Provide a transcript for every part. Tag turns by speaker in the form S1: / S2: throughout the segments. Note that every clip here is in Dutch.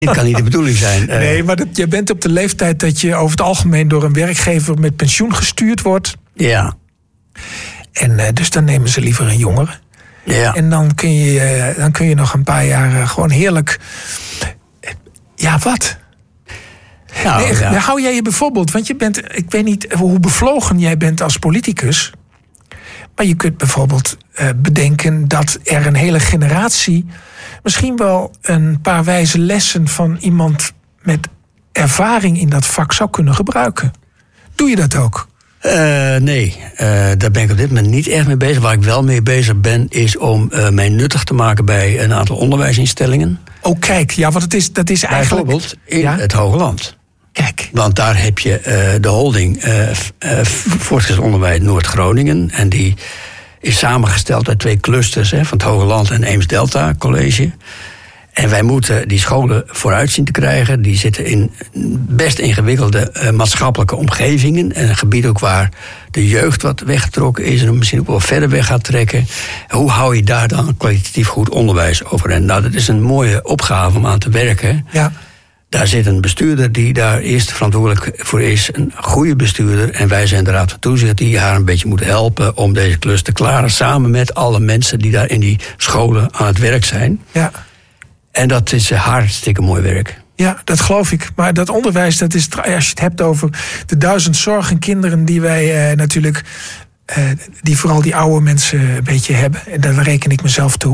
S1: Dit kan niet de bedoeling zijn.
S2: Nee, maar je bent op de leeftijd dat je over het algemeen door een werkgever met pensioen gestuurd wordt.
S1: Ja.
S2: En dus dan nemen ze liever een jongere.
S1: Ja.
S2: En dan kun je nog een paar jaar gewoon heerlijk... Ja, wat?
S1: Nou,
S2: nee, hou jij je bijvoorbeeld... Want je bent, ik weet niet hoe bevlogen jij bent als politicus... maar je kunt bijvoorbeeld bedenken dat er een hele generatie... misschien wel een paar wijze lessen van iemand met ervaring in dat vak zou kunnen gebruiken. Doe je dat ook?
S1: Nee, daar ben ik op dit moment niet echt mee bezig. Waar ik wel mee bezig ben, is om mij nuttig te maken bij een aantal onderwijsinstellingen.
S2: Oh, kijk, ja, want dat is eigenlijk...
S1: Bijvoorbeeld in het Hogeland.
S2: Kijk.
S1: Want daar heb je de holding voortgezet onderwijs Noord-Groningen. En die is samengesteld uit 2 clusters, van het Hogeland en Eems-Delta College. En wij moeten die scholen vooruit zien te krijgen. Die zitten in best ingewikkelde maatschappelijke omgevingen. En een gebied ook waar de jeugd wat weggetrokken is... en misschien ook wel verder weg gaat trekken. Hoe hou je daar dan kwalitatief goed onderwijs over? En nou, dat is een mooie opgave om aan te werken.
S2: Ja.
S1: Daar zit een bestuurder die daar eerst verantwoordelijk voor is. Een goede bestuurder. En wij zijn de Raad van Toezicht die haar een beetje moet helpen... om deze klus te klaren. Samen met alle mensen die daar in die scholen aan het werk zijn.
S2: Ja.
S1: En dat is hartstikke mooi werk.
S2: Ja, dat geloof ik. Maar dat onderwijs, dat is, als je het hebt over de 1000 zorgenkinderen die wij natuurlijk... die vooral die oude mensen een beetje hebben. En daar reken ik mezelf toe.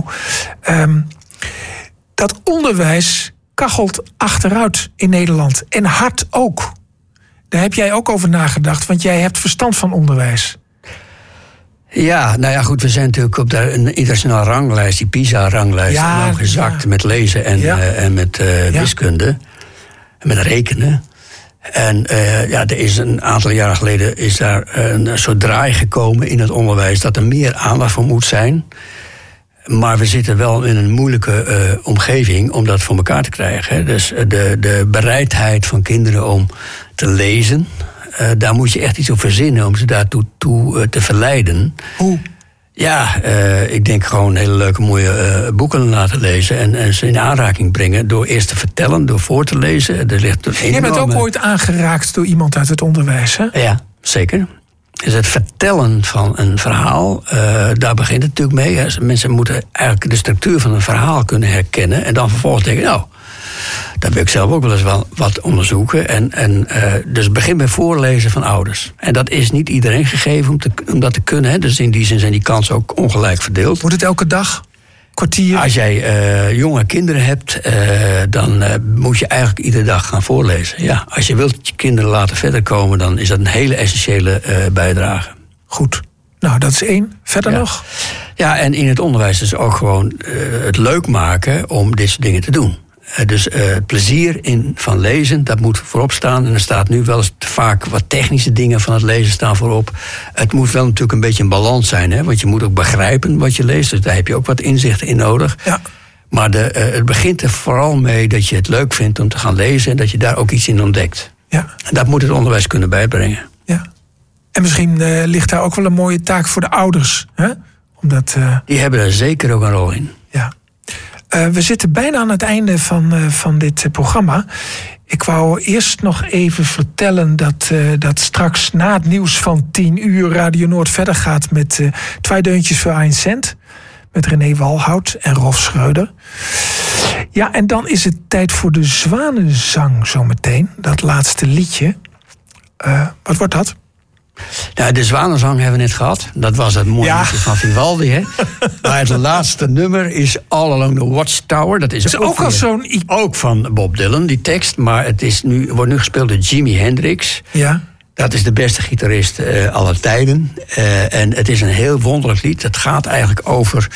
S2: Dat onderwijs kachelt achteruit in Nederland. En hard ook. Daar heb jij ook over nagedacht, want jij hebt verstand van onderwijs. Ja,
S1: nou ja, goed, we zijn natuurlijk op een internationale ranglijst, die PISA-ranglijst, gezakt met lezen en met wiskunde, en met rekenen. En er is een aantal jaren geleden is daar een soort draai gekomen in het onderwijs dat er meer aandacht voor moet zijn. Maar we zitten wel in een moeilijke omgeving om dat voor elkaar te krijgen. Hè. Dus de bereidheid van kinderen om te lezen... daar moet je echt iets op verzinnen om ze daartoe te verleiden.
S2: Hoe?
S1: Ja, ik denk gewoon hele leuke mooie boeken laten lezen... en ze in aanraking brengen door eerst te vertellen, door voor te lezen.
S2: Jij bent ook ooit aangeraakt door iemand uit het onderwijs, hè?
S1: Ja, zeker. Dus het vertellen van een verhaal, daar begint het natuurlijk mee. Hè. Mensen moeten eigenlijk de structuur van een verhaal kunnen herkennen... en dan vervolgens denken, nou, daar wil ik zelf ook wel eens wat onderzoeken. Dus begin bij voorlezen van ouders. En dat is niet iedereen gegeven om dat te kunnen. Hè. Dus in die zin zijn die kansen ook ongelijk verdeeld.
S2: Wordt het elke dag? Kwartier?
S1: Als jij jonge kinderen hebt, dan moet je eigenlijk iedere dag gaan voorlezen. Ja, als je wilt je kinderen laten verder komen, dan is dat een hele essentiële bijdrage.
S2: Goed. Nou, dat is 1. Verder nog?
S1: Ja, en in het onderwijs is ook gewoon het leuk maken om dit soort dingen te doen. Dus het plezier van lezen, dat moet voorop staan. En er staat nu wel eens vaak wat technische dingen van het lezen staan voorop. Het moet wel natuurlijk een beetje een balans zijn. Hè? Want je moet ook begrijpen wat je leest. Dus daar heb je ook wat inzichten in nodig.
S2: Ja.
S1: Maar het begint er vooral mee dat je het leuk vindt om te gaan lezen... en dat je daar ook iets in ontdekt.
S2: Ja.
S1: En dat moet het onderwijs kunnen bijbrengen.
S2: Ja. En misschien ligt daar ook wel een mooie taak voor de ouders. Hè?
S1: Die hebben er zeker ook een rol in.
S2: Ja. We zitten bijna aan het einde van dit programma. Ik wou eerst nog even vertellen dat straks na het nieuws van 10:00... Radio Noord verder gaat met 2 deuntjes voor 1 cent. Met René Walhout en Rolf Schreuder. Ja, en dan is het tijd voor de Zwanenzang zometeen. Dat laatste liedje. Wat wordt dat?
S1: Nou, de Zwanenzang hebben we net gehad. Dat was het mooie liedje van Vivaldi. Hè? Maar het laatste nummer is All Along the Watchtower. Dat is
S2: ook al zo'n...
S1: Ook van Bob Dylan, die tekst. Maar het wordt nu gespeeld door Jimi Hendrix.
S2: Ja.
S1: Dat is de beste gitarist aller tijden. En het is een heel wonderlijk lied. Het gaat eigenlijk over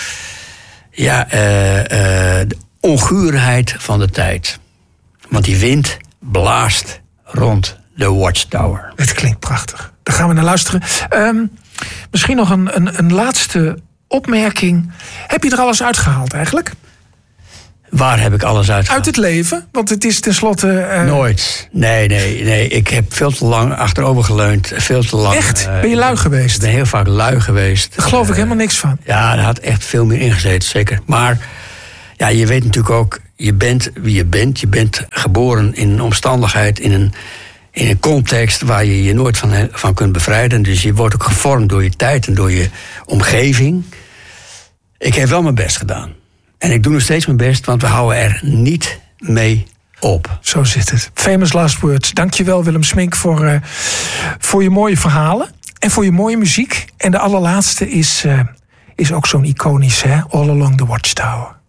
S1: de onguurheid van de tijd. Want die wind blaast rond de Watchtower.
S2: Het klinkt prachtig. Daar gaan we naar luisteren. Misschien nog een laatste opmerking. Heb je er alles uitgehaald eigenlijk?
S1: Waar heb ik alles uitgehaald?
S2: Uit het leven, want het is tenslotte...
S1: Nooit. Nee. Ik heb veel te lang achterover geleund. Veel te lang.
S2: Echt? Ben je lui geweest?
S1: Ik ben heel vaak lui geweest.
S2: Daar geloof ik helemaal niks van.
S1: Ja, daar had echt veel meer ingezeten, zeker. Maar ja, je weet natuurlijk ook... Je bent wie je bent. Je bent geboren in een omstandigheid, in een context waar je je nooit van kunt bevrijden. Dus je wordt ook gevormd door je tijd en door je omgeving. Ik heb wel mijn best gedaan. En ik doe nog steeds mijn best, want we houden er niet mee op.
S2: Zo zit het. Famous last words. Dankjewel Willem Smink voor je mooie verhalen. En voor je mooie muziek. En de allerlaatste is ook zo'n iconisch, hè? All Along the Watchtower.